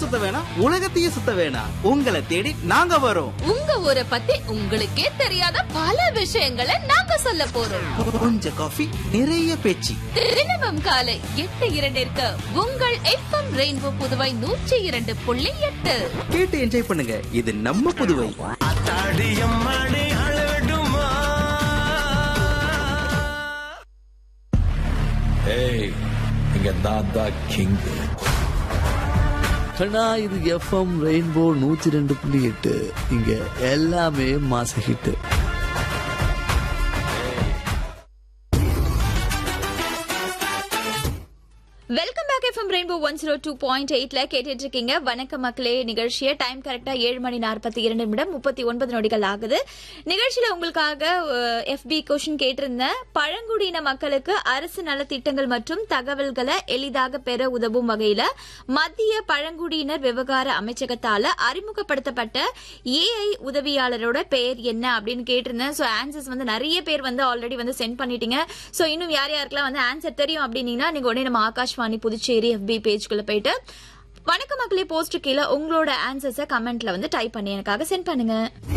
சுத்த வேணாம், உலகத்தையே சுத்த வேணாம். உங்களை தேடி நாங்க வரோம். உங்க ஊரை பத்தி உங்களுக்கே தெரியாத பல விஷயங்களை நாங்க சொல்ல போறோம். கொஞ்சம் காஃபி, நிறைய பேச்சு. தினமும் காலை 8:02 உங்கள் FM ரெயின்போ புதுவை 102.8 கேட்டு என்ஜாய் பண்ணுங்க. இது நம்ம புதுவை. இங்க நான் தான் கிங். கண்ணா, இது FM ரெயின்போ 102.8. இங்க எல்லாமே மாச hit. Welcome back. FM rainbow 102.8ல கேட்டுட்டு இருக்கீங்க. வணக்கம் மக்களே நிகழ்ச்சியை. டைம் கரெக்டா 7:42 நொடிகள் ஆகுது. நிகழ்ச்சியில உங்களுக்காக FB கொஸ்டின் கேட்டிருந்தேன். பழங்குடியின மக்களுக்கு அரசு நலத்திட்டங்கள் மற்றும் தகவல்களை எளிதாக பெற உதவும் வகையில மத்திய பழங்குடியினர் விவகார அமைச்சகத்தால அறிமுகப்படுத்தப்பட்ட AI உதவியாளரோட பெயர் என்ன அப்படின்னு கேட்டிருந்தேன். சோ ஆன்சர்ஸ் நிறைய பேர் ஆல்ரெடி சென்ட் பண்ணிட்டீங்க. சோ இன்னும் யாருக்கெல்லாம் ஆன்சர் தெரியும் அப்படின்னீங்கன்னா நீங்க உடனே நம்ம ஆகாஷ்வாணி புதுச்சேரி FB பேஜ்குள்ள போயிட்டு வணக்கம் மக்களே போஸ்ட் கீழே உங்களோட ஆன்சர்ஸை கமெண்ட்ல டைப் பண்ணி எனக்காக சென்ட் பண்ணுங்க.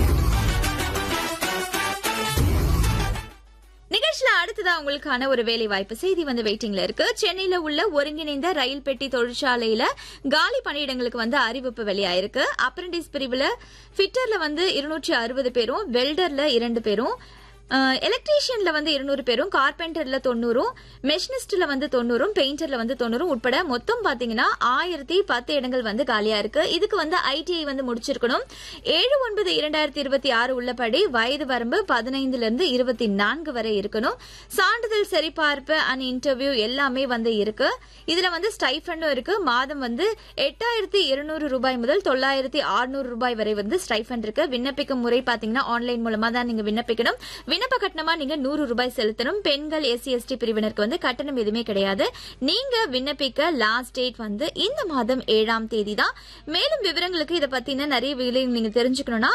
நிகழ்ச்சியில அடுத்ததா உங்களுக்கான ஒரு வேலை வாய்ப்பு செய்தி வெயிட்டிங்ல இருக்கு. சென்னையில உள்ள ஒருங்கிணைந்த ரயில் பெட்டி தொழிற்சாலையில காலி பணியிடங்களுக்கு அறிவிப்பு வெளியாயிருக்கு. அப்ரண்டிஸ் பிரிவுல ஃபிட்டர்ல 260 பேரும், வெல்டர்ல 2 பேரும், எலக்ட்ரீஷியன்ல 200 பேரும், கார்பெண்டர்ல 90, மெஷினிஸ்ட்ல 90, பெயிண்டர்ல 90 உட்பட மொத்தம் பாத்தீங்கன்னா 1010 இடங்கள் காலியா இருக்கு. இதுக்கு ITI முடிச்சிருக்கணும். 7/9/2026 உள்ளபடி வயது வரம்பு 15 இருந்து 24 வரை இருக்கணும். சான்றிதழ் சரிபார்ப்பு அண்ட் இன்டர்வியூ எல்லாமே இருக்கு. இதுல ஸ்டைஃபண்டும் இருக்கு. மாதம் 8,200 ரூபாய் முதல் 9,600 ரூபாய் வரை ஸ்டைஃபண்ட் இருக்கு. விண்ணப்பிக்கும் முறை பாத்தீங்கன்னா ஆன்லைன் மூலமா தான் நீங்க விண்ணப்பிக்கணும். விண்ணப்ப கட்டணமா நீங்க 100 ரூபாய் செலுத்தணும். பெண்கள் SC/ST பிரிவினருக்கு கட்டணம் எதுவுமே கிடையாது. நீங்க விண்ணப்பிக்க லாஸ்ட் டேட் இந்த மாதம் 7ஆம் தேதி தான். மேலும் விவரங்களுக்கு இதை பத்தின நிறைய விவரங்கள் நீங்க தெரிஞ்சுக்கணும்னா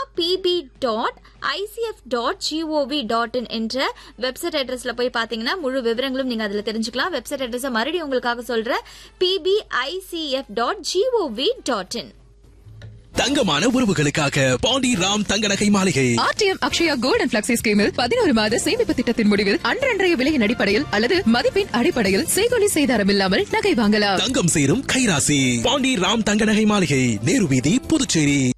pb.icf.gov.in என்ற வெப்சைட் அட்ரஸ்ல போய் பாத்தீங்கன்னா முழு விவரங்களும் நீங்க அதுல தெரிஞ்சுக்கலாம். வெப்சைட் அட்ரஸ் மறுபடியும் உங்களுக்காக சொல்ற pbicf.gov.in. தங்கமான உறவுகளுக்காக பாண்டி ராம் தங்க நகை மாளிகை. RTM Akshaya gold and flexi ஸ்கீமில் 11 மாத சேமிப்பு திட்டத்தின் முடிவில் அன்றைய விலையின் அடிப்படையில் அல்லது மதிப்பின் அடிப்படையில் செய்கூலி சேதாரம் இல்லாமல் நகை வாங்கலாம். தங்கம் சேரும் கைராசி பாண்டி ராம் தங்க நகை மாளிகை, நேரு வீதி, புதுச்சேரி.